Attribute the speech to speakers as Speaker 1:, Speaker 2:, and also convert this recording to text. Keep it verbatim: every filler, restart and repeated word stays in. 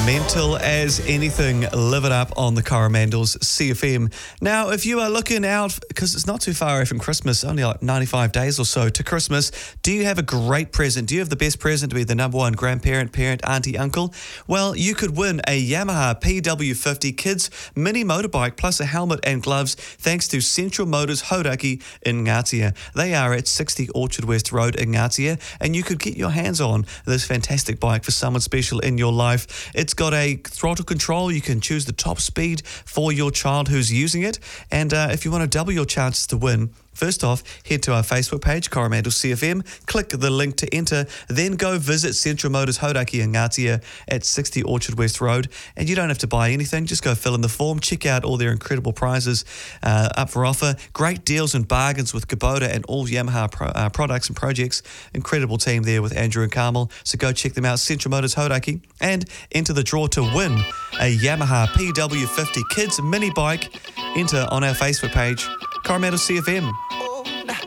Speaker 1: Mental as anything, live it up on the Coromandel's C F M. Now, if you are looking out, because it's not too far away from Christmas, only like ninety-five days or so to Christmas, do you have a great present? Do you have the best present to be the number one grandparent, parent, auntie, uncle? Well, you could win a Yamaha P W fifty Kids mini motorbike plus a helmet and gloves thanks to Central Motors Hauraki in Ngatea. They are at sixty Orchard West Road in Ngatea, and you could get your hands on this fantastic bike for someone special in your life. It's got a throttle control. You can choose the top speed for your child who's using it. And uh, if you want to double your chances to win, first off, head to our Facebook page, Coromandel C F M, click the link to enter, then go visit Central Motors Hauraki in Ngatea at sixty Orchard West Road. And you don't have to buy anything, just go fill in the form, check out all their incredible prizes uh, up for offer. Great deals and bargains with Kubota and all Yamaha pro, uh, products and projects. Incredible team there with Andrew and Carmel. So go check them out, Central Motors Hauraki, and enter the draw to win a Yamaha P W fifty Kids mini bike. Enter on our Facebook page, Coromandel C F M.